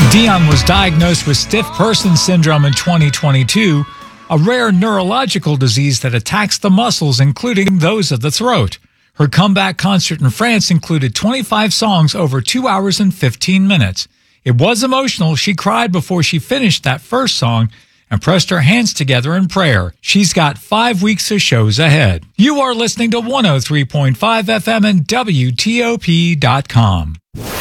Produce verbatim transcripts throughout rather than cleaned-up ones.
Dion was diagnosed with stiff person syndrome in twenty twenty-two, a rare neurological disease that attacks the muscles, including those of the throat. Her comeback concert in France included twenty-five songs over two hours and fifteen minutes. It was emotional. She cried before she finished that first song and pressed her hands together in prayer. She's got five weeks of shows ahead. You are listening to one oh three point five F M and W T O P dot com.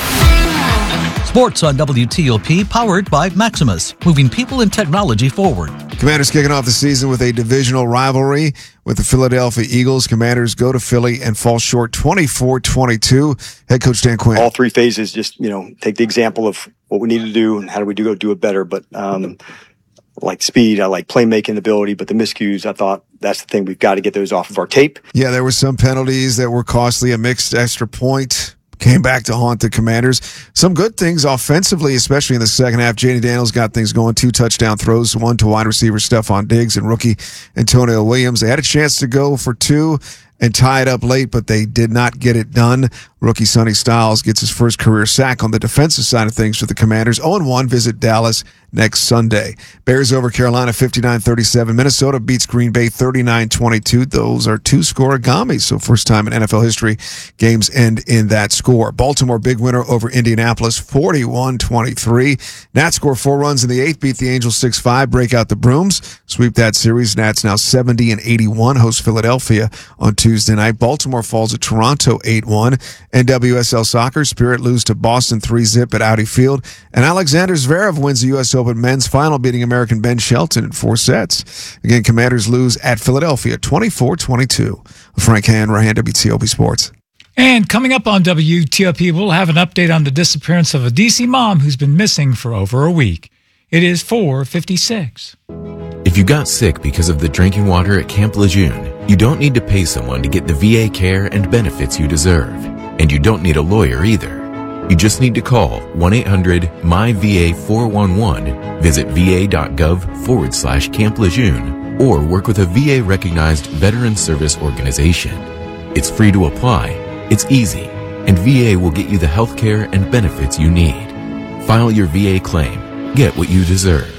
Sports on W T O P, powered by Maximus, moving people and technology forward. Commanders kicking off the season with a divisional rivalry with the Philadelphia Eagles. Commanders go to Philly and fall short twenty-four twenty-two. Head coach Dan Quinn. All three phases, just, you know, take the example of what we need to do and how do we do go do it better. But um, I like speed, I like playmaking ability, but the miscues, I thought that's the thing. We've got to get those off of our tape. Yeah, there were some penalties that were costly, a mixed extra point. Came back to haunt the Commanders. Some good things offensively, especially in the second half. Janie Daniels got things going. Two touchdown throws, one to wide receiver Stephon Diggs and rookie Antonio Williams. They had a chance to go for two and tie it up late, but they did not get it done. Rookie Sonny Styles gets his first career sack on the defensive side of things for the Commanders. oh and one, visit Dallas next Sunday. Bears over Carolina fifty-nine thirty-seven. Minnesota beats Green Bay thirty-nine twenty-two. Those are two scorigamis, so first time in N F L history games end in that score. Baltimore big winner over Indianapolis forty-one twenty-three. Nats score four runs in the eighth, beat the Angels six five, break out the brooms, sweep that series. Nats now seventy and eighty-one, host Philadelphia on Tuesday night. Baltimore falls at Toronto eight one. N W S L Soccer, Spirit lose to Boston three zip at Audi Field. And Alexander Zverev wins the U S Open men's final, beating American Ben Shelton in four sets. Again, Commanders lose at Philadelphia twenty-four twenty-two. Frank Hanrahan, W T O P Sports. And coming up on W T O P, we'll have an update on the disappearance of a D C mom who's been missing for over a week. It is four fifty-six. If you got sick because of the drinking water at Camp Lejeune, you don't need to pay someone to get the V A care and benefits you deserve. And you don't need a lawyer either. You just need to call one eight hundred M Y V A four one one, visit va.gov forward slash Camp Lejeune, or work with a V A-recognized veteran service organization. It's free to apply, it's easy, and V A will get you the health care and benefits you need. File your V A claim. Get what you deserve.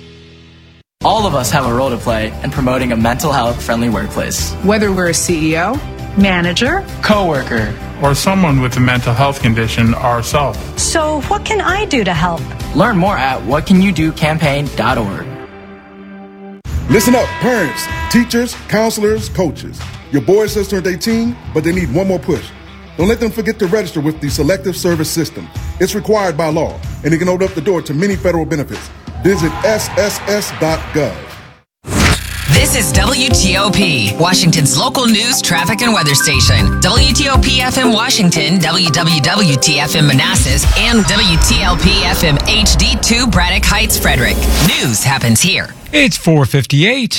All of us have a role to play in promoting a mental health-friendly workplace. Whether we're a C E O, manager, coworker, or someone with a mental health condition ourselves. So what can I do to help? Learn more at what can you do campaign dot org. Listen up, parents, teachers, counselors, coaches. Your boys just turned eighteen, but they need one more push. Don't let them forget to register with the Selective Service System. It's required by law, and it can open up the door to many federal benefits. Visit S S S dot gov. This is W T O P, Washington's local news, traffic, and weather station. W T O P F M Washington, W W W T F M Manassas, and W T L P F M H D two Braddock Heights, Frederick. News happens here. It's four fifty-eight.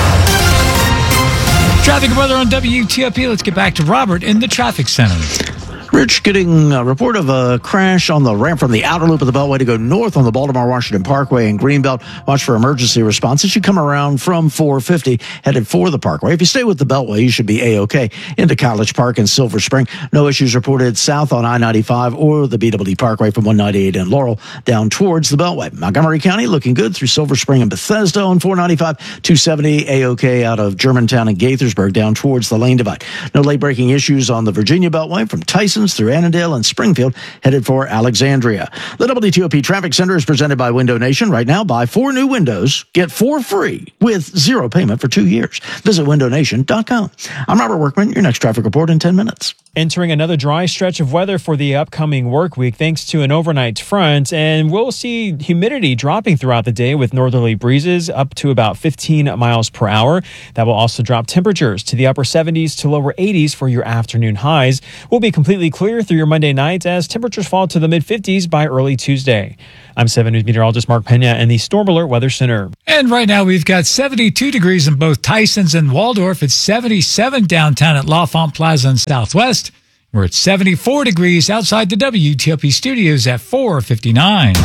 Traffic and weather on W T O P. Let's get back to Robert in the traffic center. Rich, getting a report of a crash on the ramp from the outer loop of the Beltway to go north on the Baltimore-Washington Parkway and Greenbelt. Watch for emergency response as you come around from four fifty, headed for the Parkway. If you stay with the Beltway, you should be A-OK. Into College Park and Silver Spring. No issues reported south on I ninety-five or the B W D Parkway from one ninety-eight and Laurel down towards the Beltway. Montgomery County looking good through Silver Spring and Bethesda on four ninety-five. two seventy A-OK out of Germantown and Gaithersburg down towards the lane divide. No late-breaking issues on the Virginia Beltway from Tysons through Annandale and Springfield, headed for Alexandria. The W T O P Traffic Center is presented by Window Nation. Right now, buy four new windows, get four free with zero payment for two years. Visit window nation dot com. I'm Robert Workman, your next traffic report in ten minutes. Entering another dry stretch of weather for the upcoming work week thanks to an overnight front, and we'll see humidity dropping throughout the day with northerly breezes up to about fifteen miles per hour. That will also drop temperatures to the upper seventies to lower eighties for your afternoon highs. We'll be completely clear through your Monday night as temperatures fall to the mid-fifties by early Tuesday. I'm seven News meteorologist Mark Pena in the Storm Alert Weather Center. And right now we've got seventy-two degrees in both Tysons and Waldorf. It's seventy-seven downtown at L'Enfant Plaza in Southwest. We're at seventy-four degrees outside the W T O P studios at four fifty-nine.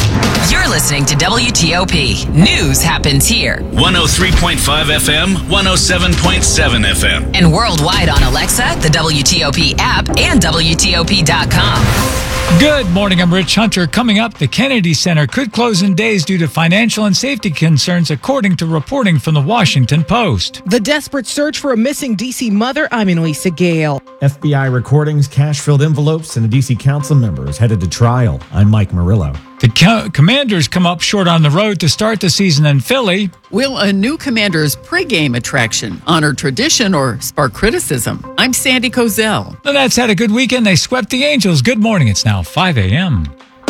You're listening to W T O P. News happens here. one oh three point five F M, one oh seven point seven F M. And worldwide on Alexa, the W T O P app, and W T O P dot com. Good morning, I'm Rich Hunter. Coming up, the Kennedy Center could close in days due to financial and safety concerns, according to reporting from the Washington Post. The desperate search for a missing D C mother. I'm Annalisa Gale. F B I recordings, cash-filled envelopes, and a D C council member is headed to trial. I'm Mike Murillo. The co- Commanders come up short on the road to start the season in Philly. Will a new Commanders pregame attraction honor tradition or spark criticism? I'm Sandy Kozel. The Nets had a good weekend. They swept the Angels. Good morning. It's now five a.m.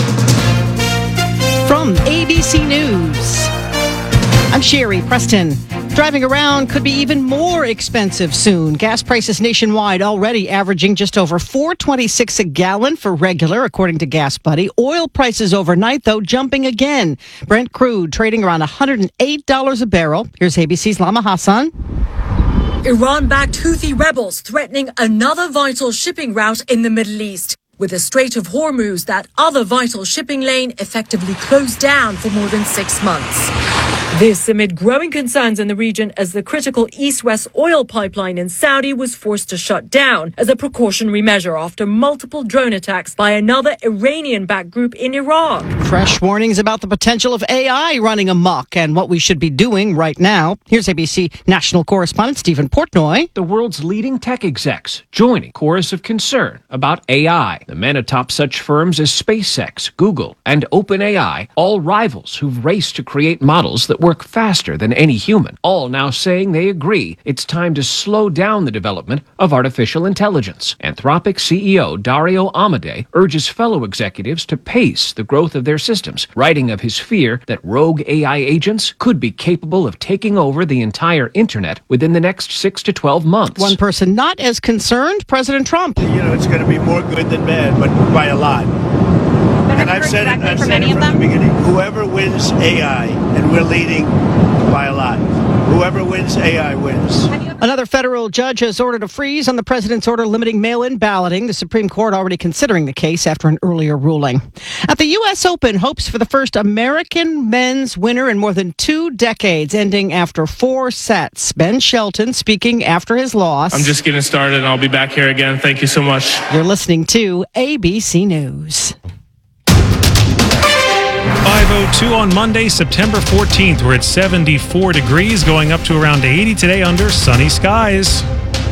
From A B C News, I'm Sherry Preston. Driving around could be even more expensive soon. Gas prices nationwide already averaging just over four twenty-six a gallon for regular, according to Gas Buddy. Oil prices overnight, though, jumping again. Brent crude trading around one hundred eight dollars a barrel. Here's A B C's Lama Hassan. Iran-backed Houthi rebels threatening another vital shipping route in the Middle East, with the Strait of Hormuz, that other vital shipping lane, effectively closed down for more than six months. This amid growing concerns in the region as the critical east-west oil pipeline in Saudi was forced to shut down as a precautionary measure after multiple drone attacks by another Iranian-backed group in Iraq. Fresh warnings about the potential of A I running amok and what we should be doing right now. Here's A B C national correspondent Stephen Portnoy. The world's leading tech execs joining chorus of concern about A I. The men atop such firms as SpaceX, Google, and OpenAI, all rivals who've raced to create models that work faster than any human, all now saying they agree it's time to slow down the development of artificial intelligence. Anthropic C E O Dario Amodei urges fellow executives to pace the growth of their systems, writing of his fear that rogue A I agents could be capable of taking over the entire internet within the next six to twelve months. One person not as concerned, President Trump. You know, it's going to be more good than bad, but by a lot. And I've said it, I've said it from the beginning. Whoever wins A I, and we're leading by a lot. Whoever wins A I wins. Another federal judge has ordered a freeze on the president's order limiting mail-in balloting. The Supreme Court already considering the case after an earlier ruling. At the U S Open, hopes for the first American men's winner in more than two decades, ending after four sets. Ben Shelton speaking after his loss. I'm just getting started, and I'll be back here again. Thank you so much. You're listening to A B C News. five oh two on Monday, September fourteenth. We're at seventy-four degrees, going up to around eighty today under sunny skies.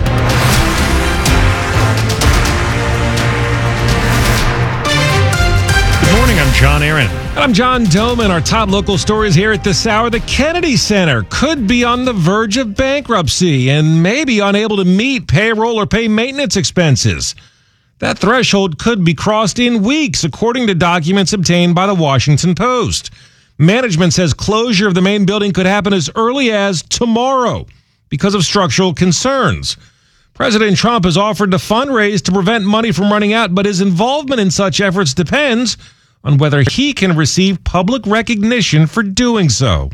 Good morning, I'm John Aaron. And I'm John Doman. Our top local stories here at this hour. The Kennedy Center could be on the verge of bankruptcy and maybe unable to meet payroll or pay maintenance expenses. That threshold could be crossed in weeks, according to documents obtained by the Washington Post. Management says closure of the main building could happen as early as tomorrow because of structural concerns. President Trump has offered to fundraise to prevent money from running out, but his involvement in such efforts depends on whether he can receive public recognition for doing so.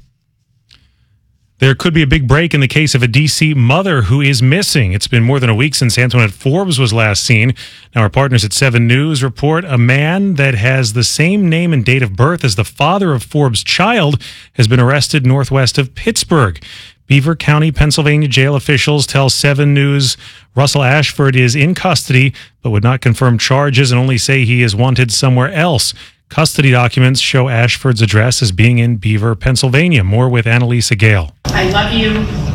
There could be a big break in the case of a D C mother who is missing. It's been more than a week since Antoinette Forbes was last seen. Now, our partners at seven News report a man that has the same name and date of birth as the father of Forbes' child has been arrested northwest of Pittsburgh. Beaver County, Pennsylvania jail officials tell seven News Russell Ashford is in custody, but would not confirm charges and only say he is wanted somewhere else. Custody documents show Ashford's address as being in Beaver, Pennsylvania. More with Annalisa Gale. I love you.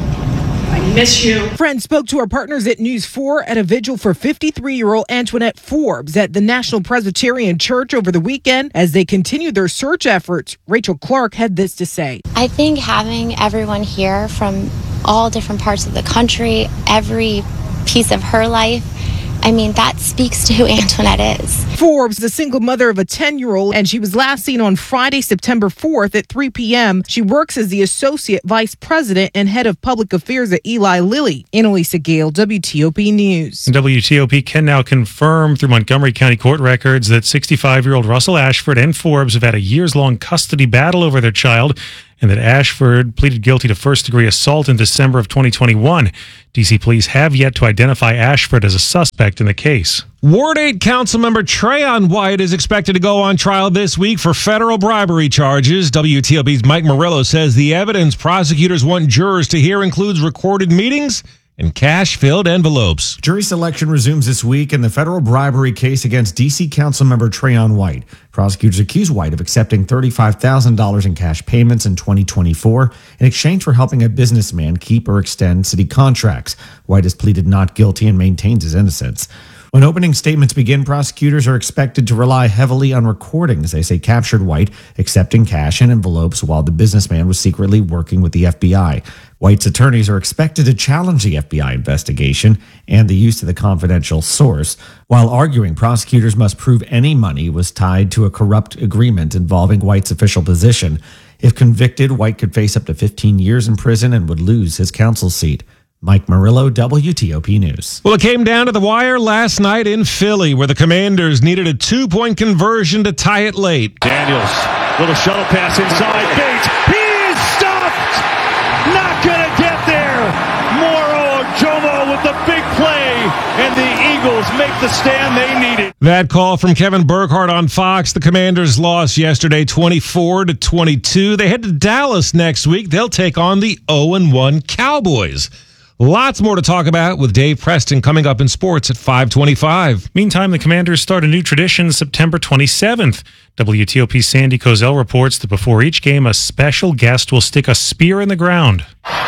I miss you. Friends spoke to our partners at News four at a vigil for fifty-three-year-old Antoinette Forbes at the National Presbyterian Church over the weekend as they continue their search efforts. Rachel Clark had this to say. I think having everyone here from all different parts of the country, every piece of her life, I mean, that speaks to who Antoinette is. Forbes, the single mother of a ten-year-old, and she was last seen on Friday, September fourth at three p.m. She works as the Associate Vice President and Head of Public Affairs at Eli Lilly. Annalisa Gale, W T O P News. And W T O P can now confirm through Montgomery County court records that sixty-five-year-old Russell Ashford and Forbes have had a years-long custody battle over their child, and that Ashford pleaded guilty to first-degree assault in December of twenty twenty-one. D C police have yet to identify Ashford as a suspect in the case. Ward eight Councilmember Trayon White is expected to go on trial this week for federal bribery charges. W T O P's Mike Murillo says the evidence prosecutors want jurors to hear includes recorded meetings and cash-filled envelopes. Jury selection resumes this week in the federal bribery case against D C Councilmember Trayon White. Prosecutors accuse White of accepting thirty-five thousand dollars in cash payments in twenty twenty-four in exchange for helping a businessman keep or extend city contracts. White has pleaded not guilty and maintains his innocence. When opening statements begin, prosecutors are expected to rely heavily on recordings. They say captured White accepting cash in envelopes while the businessman was secretly working with the F B I. White's attorneys are expected to challenge the F B I investigation and the use of the confidential source, while arguing prosecutors must prove any money was tied to a corrupt agreement involving White's official position. If convicted, White could face up to fifteen years in prison and would lose his council seat. Mike Murillo, W T O P News. Well, it came down to the wire last night in Philly, where the Commanders needed a two-point conversion to tie it late. Daniels, little shuttle pass inside. Bates, he is stopped! Not gonna get there! Moro Ojomo with the big play, and the Eagles make the stand they needed. That call from Kevin Burkhardt on Fox. The Commanders lost yesterday twenty-four to twenty-two. They head to Dallas next week. They'll take on the oh and one Cowboys. Lots more to talk about with Dave Preston coming up in sports at five twenty-five. Meantime, the Commanders start a new tradition September twenty-seventh. W T O P's Sandy Kozel reports that before each game, a special guest will stick a spear in the ground.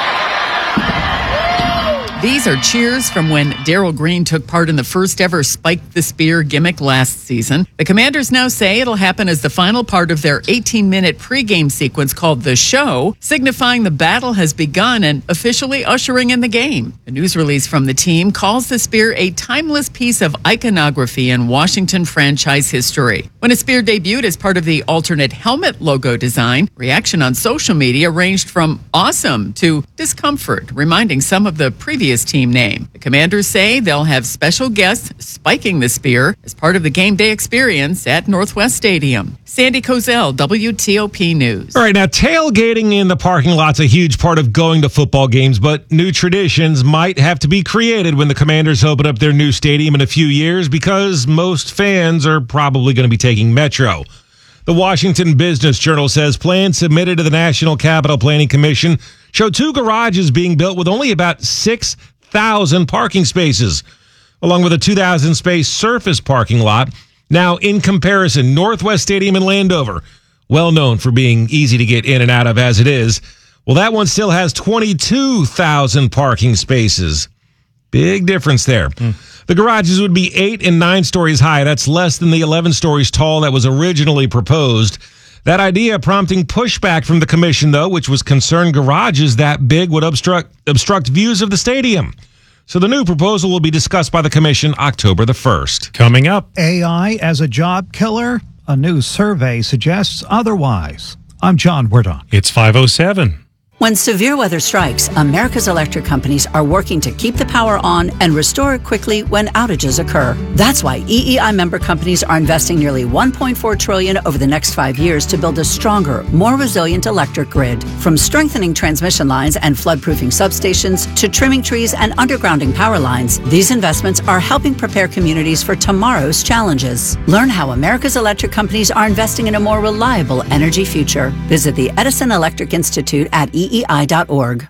These are cheers from when Darryl Green took part in the first ever Spike the Spear gimmick last season. The Commanders now say it'll happen as the final part of their eighteen-minute pregame sequence called The Show, signifying the battle has begun and officially ushering in the game. A news release from the team calls the spear a timeless piece of iconography in Washington franchise history. When a spear debuted as part of the alternate helmet logo design, reaction on social media ranged from awesome to discomfort, reminding some of the previous team name. The Commanders say they'll have special guests spiking the spear as part of the game day experience at Northwest Stadium. Sandy Kozel, W T O P News. All right, now tailgating in the parking lot's a huge part of going to football games, but new traditions might have to be created when the Commanders open up their new stadium in a few years because most fans are probably going to be taking Metro. The Washington Business Journal says plans submitted to the National Capital Planning Commission show two garages being built with only about six thousand parking spaces, along with a two thousand space surface parking lot. Now, in comparison, Northwest Stadium in Landover, well known for being easy to get in and out of as it is, well, that one still has twenty-two thousand parking spaces. Big difference there. Mm. The garages would be eight and nine stories high. That's less than the eleven stories tall that was originally proposed. That idea prompting pushback from the commission, though, which was concerned garages that big would obstruct obstruct views of the stadium. So the new proposal will be discussed by the commission October the first. Coming up. A I as a job killer? A new survey suggests otherwise. I'm John Werdon. It's five oh seven. When severe weather strikes, America's electric companies are working to keep the power on and restore it quickly when outages occur. That's why E E I member companies are investing nearly one point four trillion dollars over the next five years to build a stronger, more resilient electric grid. From strengthening transmission lines and floodproofing substations to trimming trees and undergrounding power lines, these investments are helping prepare communities for tomorrow's challenges. Learn how America's electric companies are investing in a more reliable energy future. Visit the Edison Electric Institute at E E I dot org.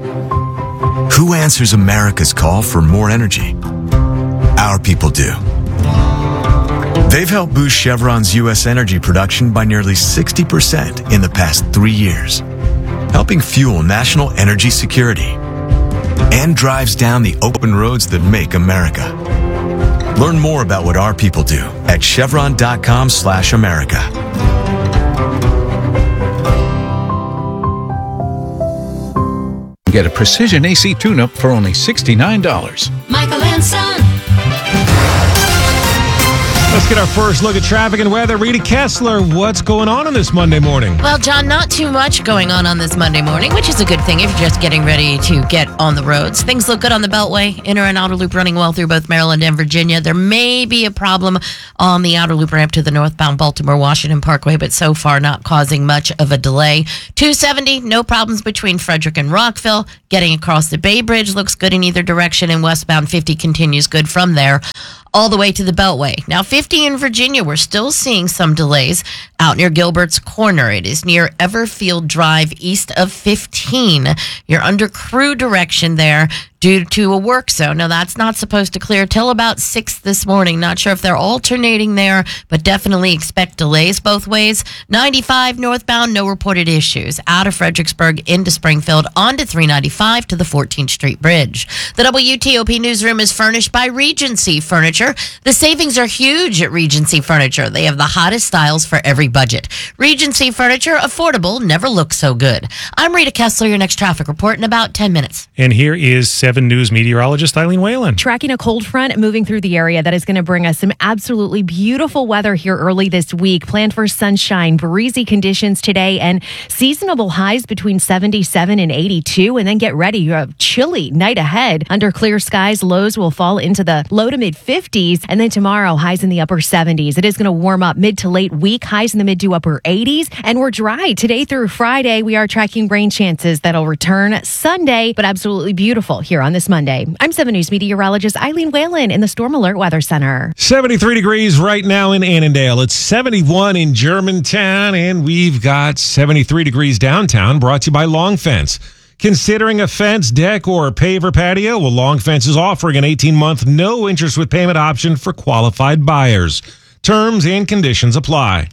Who answers America's call for more energy? Our people do. They've helped boost Chevron's U S energy production by nearly sixty percent in the past three years, helping fuel national energy security and drives down the open roads that make America. Learn more about what our people do at chevron dot com slash America. Get a Precision A C tune-up for only sixty-nine dollars. Michael and Son. Let's get our first look at traffic and weather. Rita Kessler, what's going on on this Monday morning? Well, John, not too much going on on this Monday morning, which is a good thing if you're just getting ready to get on the roads. Things look good on the Beltway. Inner and outer loop running well through both Maryland and Virginia. There may be a problem on the outer loop ramp to the northbound Baltimore-Washington Parkway, but so far not causing much of a delay. two seventy, no problems between Frederick and Rockville. Getting across the Bay Bridge looks good in either direction, and westbound fifty continues good from there. all the way to the Beltway. Now, fifty in Virginia, we're still seeing some delays out near Gilbert's Corner. It is near Everfield Drive, east of fifteen. You're under crew direction there due to a work zone. Now, that's not supposed to clear till about six this morning. Not sure if they're alternating there, but definitely expect delays both ways. ninety-five northbound, no reported issues. Out of Fredericksburg into Springfield, onto three ninety-five to the fourteenth Street Bridge. The W T O P newsroom is furnished by Regency Furniture. The savings are huge at Regency Furniture. They have the hottest styles for every budget. Regency Furniture, affordable, never looks so good. I'm Rita Kessler, your next traffic report in about ten minutes. And here is seven News meteorologist Eileen Whalen. Tracking a cold front moving through the area that is going to bring us some absolutely beautiful weather here early this week. Plan for sunshine, breezy conditions today, and seasonable highs between seventy-seven and eighty-two. And then get ready. You have chilly night ahead. Under clear skies, lows will fall into the low to mid fifties. And then tomorrow, highs in the upper seventies. It is going to warm up mid to late week, highs in the mid to upper eighties. And we're dry today through Friday. We are tracking rain chances that'll return Sunday, but absolutely beautiful here on this Monday. I'm seven News meteorologist Eileen Whalen in the Storm Alert Weather Center. seventy-three degrees right now in Annandale. It's seventy-one in Germantown, and we've got seventy-three degrees downtown, brought to you by Long Fence. Considering a fence, deck, or paver patio? Well, Long Fence is offering an eighteen-month no interest with payment option for qualified buyers. Terms and conditions apply.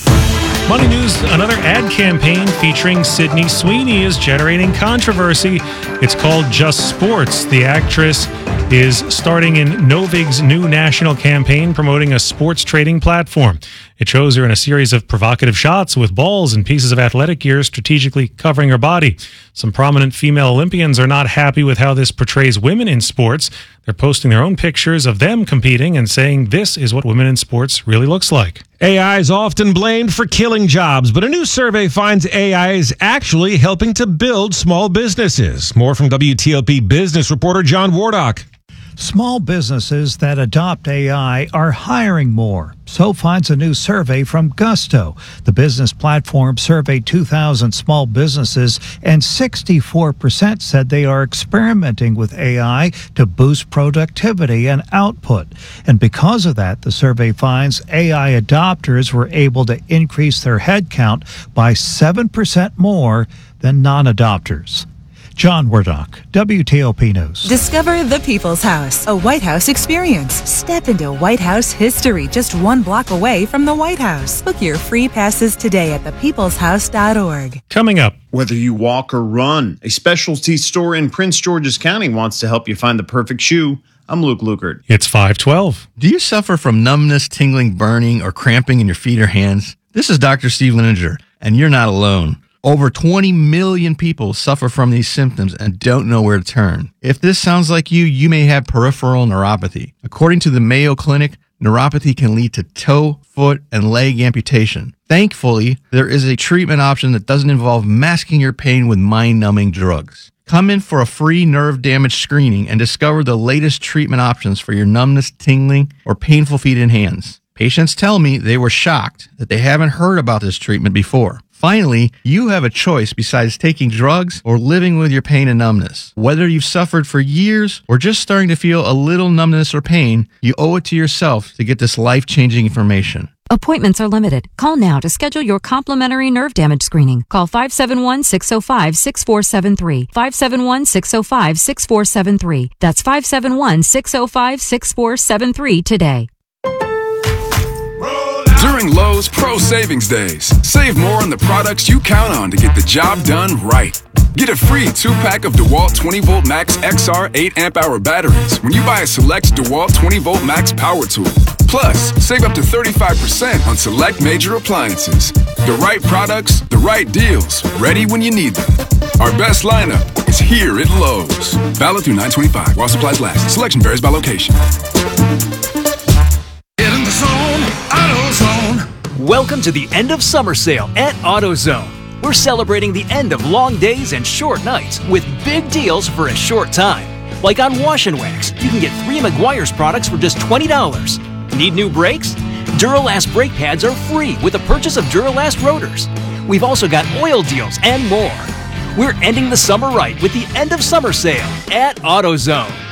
Money News, another ad campaign featuring Sydney Sweeney is generating controversy. It's called Just Sports. The actress is starting in Novig's new national campaign promoting a sports trading platform. It shows her in a series of provocative shots with balls and pieces of athletic gear strategically covering her body. Some prominent female Olympians are not happy with how this portrays women in sports. They're posting their own pictures of them competing and saying this is what women in sports really looks like. A I is often blamed for killing jobs, but a new survey finds A I is actually helping to build small businesses. More from W T O P business reporter John Wardock. Small businesses that adopt A I are hiring more. So finds a new survey from Gusto. The business platform surveyed two thousand small businesses, and sixty-four percent said they are experimenting with A I to boost productivity and output. And because of that, the survey finds A I adopters were able to increase their headcount by seven percent more than non-adopters. John Wardock, W T O P News. Discover the People's House, a White House experience. Step into White House history just one block away from the White House. Book your free passes today at the peoples house dot org. Coming up. Whether you walk or run, a specialty store in Prince George's County wants to help you find the perfect shoe. I'm Luke Lukert. It's five twelve. Do you suffer from numbness, tingling, burning, or cramping in your feet or hands? This is Doctor Steve Lininger, and you're not alone. Over twenty million people suffer from these symptoms and don't know where to turn. If this sounds like you, you may have peripheral neuropathy. According to the Mayo Clinic, neuropathy can lead to toe, foot, and leg amputation. Thankfully, there is a treatment option that doesn't involve masking your pain with mind-numbing drugs. Come in for a free nerve damage screening and discover the latest treatment options for your numbness, tingling, or painful feet and hands. Patients tell me they were shocked that they haven't heard about this treatment before. Finally, you have a choice besides taking drugs or living with your pain and numbness. Whether you've suffered for years or just starting to feel a little numbness or pain, you owe it to yourself to get this life-changing information. Appointments are limited. Call now to schedule your complimentary nerve damage screening. Call five seven one, six oh five, six four seven three. five seven one, six oh five, six four seven three. That's five seven one, six oh five, six four seven three today. During Lowe's Pro Savings Days, save more on the products you count on to get the job done right. Get a free two-pack of DeWalt twenty volt Max X R eight amp hour batteries when you buy a select DeWalt twenty volt Max power tool. Plus, save up to thirty-five percent on select major appliances. The right products, the right deals, ready when you need them. Our best lineup is here at Lowe's. Valid through nine twenty-five while supplies last. Selection varies by location. Get in the zone, AutoZone. Welcome to the end of summer sale at AutoZone. We're celebrating the end of long days and short nights with big deals for a short time. Like on Wash and Wax, you can get three Meguiar's products for just twenty dollars. Need new brakes? Duralast brake pads are free with the purchase of Duralast rotors. We've also got oil deals and more. We're ending the summer right with the end of summer sale at AutoZone.